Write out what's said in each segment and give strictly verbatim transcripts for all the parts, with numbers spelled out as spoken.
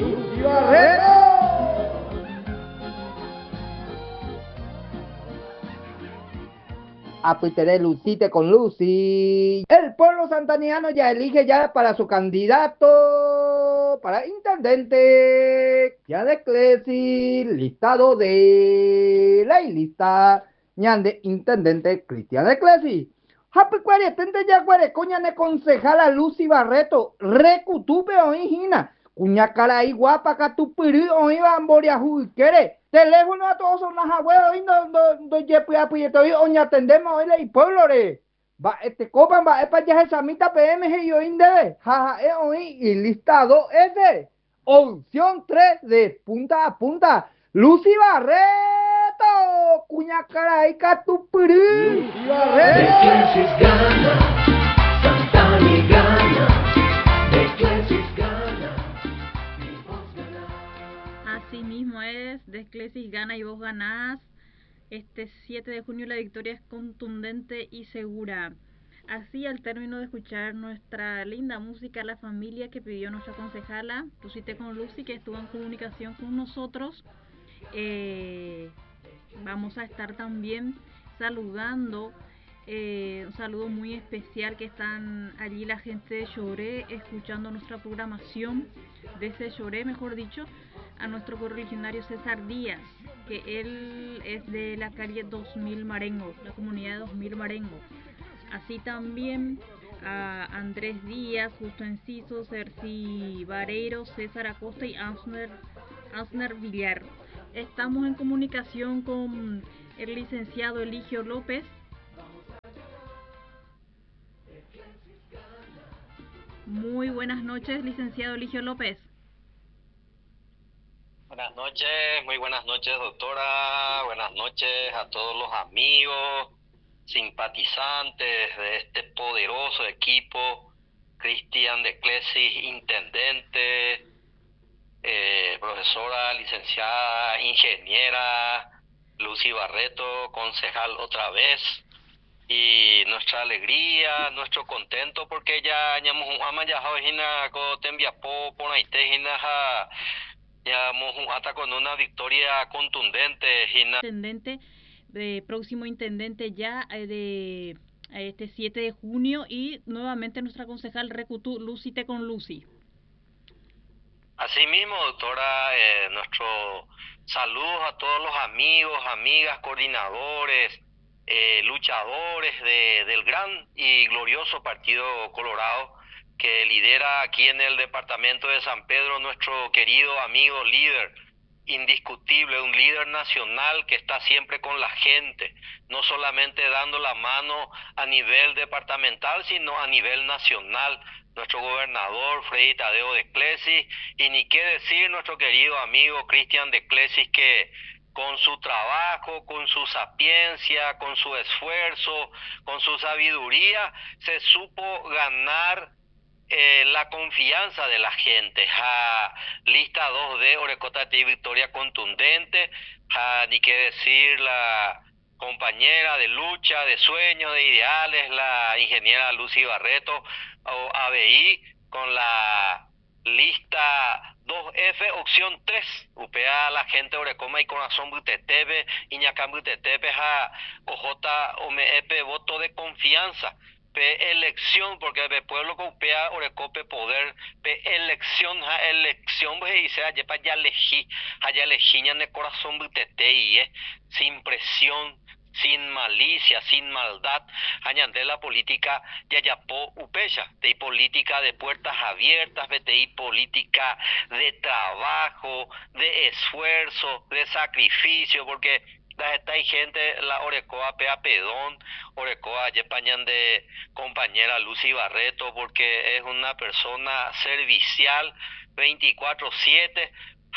Lucy Barreto. Apitere Lucite con Lucy. El pueblo santaniano ya elige ya para su candidato para intendente. Ya de Clesi, listado de la lista. Ñande intendente Cristian de Clesi. Happy cuare, tente ya cuare, coña ne concejala Lucy Barreto. Recutupe oí hina. Cuña cara ahí guapa catupiri oí bamboria juiquere. Teléfono a todos son las abuelas hoy no no no yepi api hoy oña atendemos hoy el pueblo re. Va este copan va para allá esa mitad P M G y hoy debe. Jaja, eh hoy y listado ese. Opción tres de punta a punta. Lucy Barreto. Cuña cara ahí catupiri. Lucy Barreto. De Clesis gana, Santani gana, de Clesis gana, y vos ganás. Así mismo es, de Clesis gana y vos ganás. Este siete de junio la victoria es contundente y segura. Así, al término de escuchar nuestra linda música, la familia que pidió nuestra concejala, Lucite con Lucy, que estuvo en comunicación con nosotros, eh, vamos a estar también saludando, eh, un saludo muy especial que están allí la gente de Lloré escuchando nuestra programación, desde Lloré, mejor dicho, a nuestro correligionario César Díaz, que él es de la calle dos mil Marengo, la comunidad de dos mil Marengo. Así también a Andrés Díaz, Justo Enciso, Cerci Vareiro, César Acosta y Ansner, Ansner Villar. Estamos en comunicación con el licenciado Eligio López. Muy buenas noches, licenciado Eligio López. Buenas noches, muy buenas noches, doctora. Buenas noches a todos los amigos, simpatizantes de este poderoso equipo. Cristian de Clesis, intendente, eh, profesora, licenciada, ingeniera, Lucy Barreto, concejal otra vez. Y nuestra alegría, nuestro contento, porque ya añamos un ama ya hina ko tembiapo ponaite hina ha ya hasta con una victoria contundente hina. Intendente, de próximo intendente ya eh, de este siete de junio y nuevamente nuestra concejal Recutú, Lucite con Lucy. Así mismo, doctora, eh, nuestro saludos a todos los amigos, amigas, coordinadores, eh, luchadores de, del gran y glorioso Partido Colorado que lidera aquí en el departamento de San Pedro nuestro querido amigo líder, indiscutible, un líder nacional que está siempre con la gente, no solamente dando la mano a nivel departamental, sino a nivel nacional, nuestro gobernador Freddy Tadeo de Clesis, y ni qué decir nuestro querido amigo Cristian de Clesis, que con su trabajo, con su sapiencia, con su esfuerzo, con su sabiduría, se supo ganar Eh, la confianza de la gente. Ja, lista dos de Orecota de victoria contundente, ja, ni qué decir la compañera de lucha, de sueños, de ideales, la ingeniera Lucy Barreto, o A B I, con la lista dos F, opción tres, upea la gente Orecoma y Corazón Butetepe, Iñacán Butetepe, ja, O J O M E P, voto de confianza. Pe elección, porque el pueblo que upea Orecope poder, pe elección, ja elección, pues y sea, ya para ya elegí, allá elegí en el corazón butete y eh, sin presión, sin malicia, sin maldad, añade la política ya ya po upecha, de política de puertas abiertas, de política de trabajo, de esfuerzo, de sacrificio, porque esta hay gente, la Orecoa Pea Pedón, Orecoa Yepañan de compañera Lucy Barreto, porque es una persona servicial veinticuatro siete,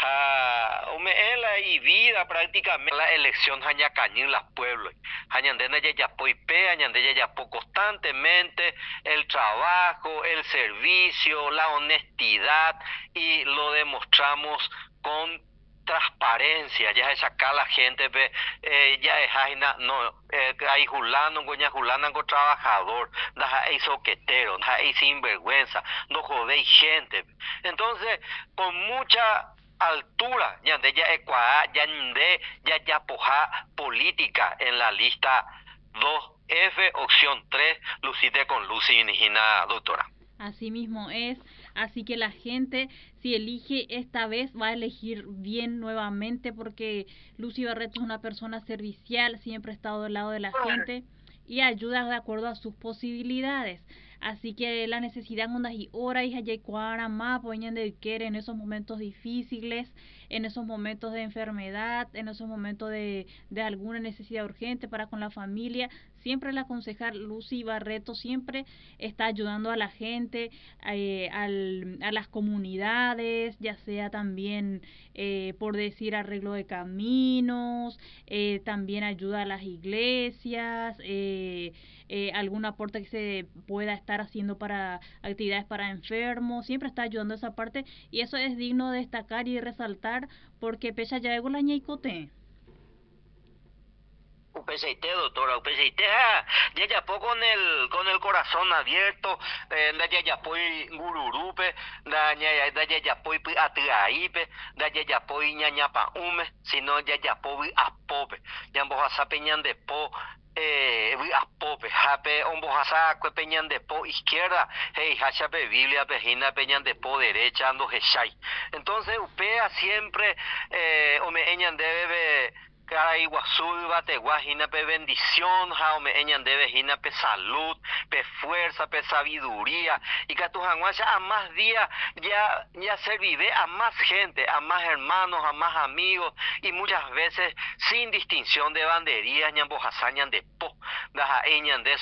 ja, ela y vida prácticamente la elección Jañacañín las pueblos, Jañandena Yayapoipe, Jañandena Yayapo constantemente el trabajo, el servicio, la honestidad, y lo demostramos con transparencia, ya es sacar la gente, pe, eh, ya es aina, no, eh, hay julano, coña julana con trabajador, da hay soquetero, da hay sinvergüenza, no jodéis gente. Entonces, con mucha altura, ya de ya ecuadá, ya de ya ya poja política en la lista dos F, opción tres, Lucite con Lucy Inigina, doctora. Así mismo es, así que la gente, si elige esta vez, va a elegir bien nuevamente, porque Lucy Barreto es una persona servicial, siempre ha estado del lado de la gente y ayuda de acuerdo a sus posibilidades. Así que la necesidad y hora y hayecuara más poñan de querer en esos momentos difíciles, en esos momentos de enfermedad, en esos momentos de, de alguna necesidad urgente para con la familia. Siempre la concejal Lucy Barreto siempre está ayudando a la gente, eh, al, a las comunidades, ya sea también eh, por decir arreglo de caminos, eh, también ayuda a las iglesias, eh, eh, algún aporte que se pueda estar haciendo para actividades para enfermos, siempre está ayudando a esa parte y eso es digno de destacar y resaltar porque pesa ya ego la ñaicote. U P C T, doctora, U P C T, ah, ya ya po con el con el corazón abierto, eh, da ya ya poi ngururupe, da ya da ya ya poi atraipe, da ya ya poi ñañapa ume, sino ya ya poi apope, ya mbo hasa peñan de po eh vi apope, jape ombo hasa kue peñan de po izquierda, hey, hachape Biblia pejina peñan de po derecha ando hechai. Entonces upea siempre eh ome eñan debe cara Iguazú, Bateguajina, pe bendición, jaume eñan debe jina pe salud, pe fuerza, pe sabiduría, y que tu janguacha a más días ya, ya se vive a más gente, a más hermanos, a más amigos, y muchas veces sin distinción de banderías, ñambo hasañan de po, daja eñan de